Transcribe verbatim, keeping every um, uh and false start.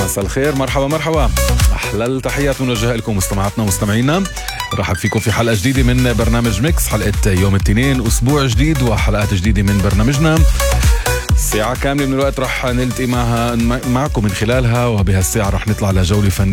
مساء الخير، مرحبا مرحبا، أحلى التحيات ونوجهها لكم مستمعاتنا ومستمعينا. رحب فيكم في حلقة جديدة من برنامج ميكس، حلقة يوم الاثنين، أسبوع جديد وحلقات جديدة من برنامجنا. ساعة كاملة من الوقت رح نلتقي معها معكم من خلالها، وبهالساعة رح نطلع لجولة فنية